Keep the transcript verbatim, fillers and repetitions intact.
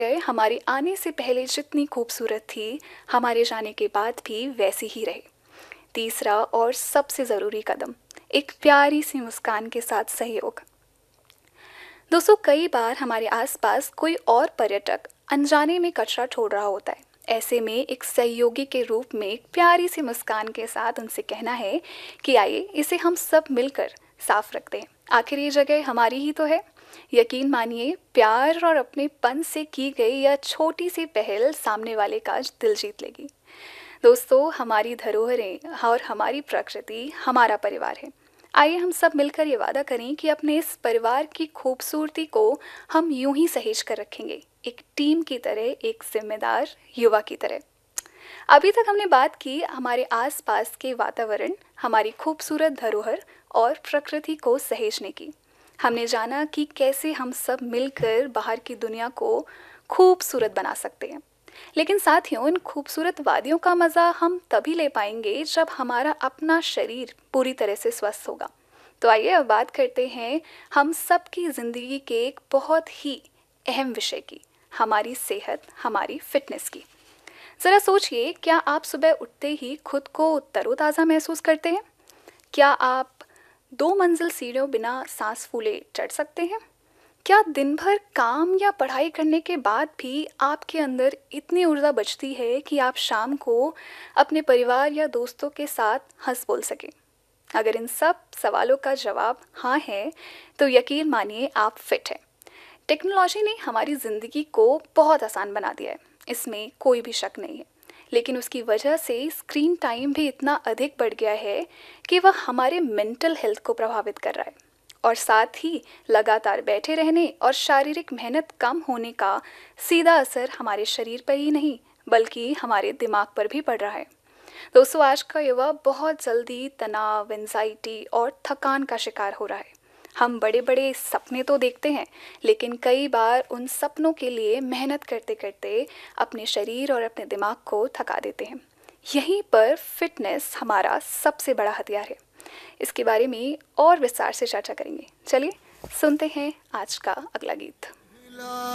है, हमारे आने से पहले जितनी खूबसूरत थी, हमारे जाने के बाद भी वैसी ही रहे। तीसरा और सबसे ज़रूरी कदम, एक प्यारी सी मुस्कान के साथ सहयोग। दोस्तों, कई बार हमारे आसपास कोई और पर्यटक अनजाने में कचरा छोड़ रहा होता है। ऐसे में एक सहयोगी के रूप में एक प्यारी सी मुस्कान के साथ उनसे कहना है कि आइए इसे हम सब मिलकर साफ रखते हैं। आखिर ये जगह हमारी ही तो है। यकीन मानिए, प्यार और अपनेपन से की गई यह छोटी सी पहल सामने वाले का दिल जीत लेगी। दोस्तों, हमारी धरोहरें और हमारी प्रकृति हमारा परिवार है। आइए हम सब मिलकर ये वादा करें कि अपने इस परिवार की खूबसूरती को हम यूं ही सहेज कर रखेंगे, एक टीम की तरह, एक जिम्मेदार युवा की तरह। अभी तक हमने बात की हमारे आसपास के वातावरण, हमारी खूबसूरत धरोहर और प्रकृति को सहेजने की। हमने जाना कि कैसे हम सब मिलकर बाहर की दुनिया को खूबसूरत बना सकते हैं। लेकिन साथियों, इन खूबसूरत वादियों का मज़ा हम तभी ले पाएंगे जब हमारा अपना शरीर पूरी तरह से स्वस्थ होगा। तो आइए अब बात करते हैं हम सबकी ज़िंदगी के एक बहुत ही अहम विषय की, हमारी सेहत, हमारी फिटनेस की। ज़रा सोचिए, क्या आप सुबह उठते ही खुद को तरोताज़ा महसूस करते हैं? क्या आप दो मंजिल सीढ़ियों बिना सांस फूले चढ़ सकते हैं? क्या दिन भर काम या पढ़ाई करने के बाद भी आपके अंदर इतनी ऊर्जा बचती है कि आप शाम को अपने परिवार या दोस्तों के साथ हंस बोल सकें? अगर इन सब सवालों का जवाब हाँ है, तो यकीन मानिए आप फिट हैं। टेक्नोलॉजी ने हमारी ज़िंदगी को बहुत आसान बना दिया है, इसमें कोई भी शक नहीं है। लेकिन उसकी वजह से स्क्रीन टाइम भी इतना अधिक बढ़ गया है कि वह हमारे मेंटल हेल्थ को प्रभावित कर रहा है। और साथ ही लगातार बैठे रहने और शारीरिक मेहनत कम होने का सीधा असर हमारे शरीर पर ही नहीं, बल्कि हमारे दिमाग पर भी पड़ रहा है। दोस्तों, आज का युवा बहुत जल्दी तनाव, एंजाइटी और थकान का शिकार हो रहा है। हम बड़े बड़े सपने तो देखते हैं, लेकिन कई बार उन सपनों के लिए मेहनत करते करते अपने शरीर और अपने दिमाग को थका देते हैं। यहीं पर फिटनेस हमारा सबसे बड़ा हथियार है। इसके बारे में और विस्तार से चर्चा करेंगे। चलिए सुनते हैं आज का अगला गीत।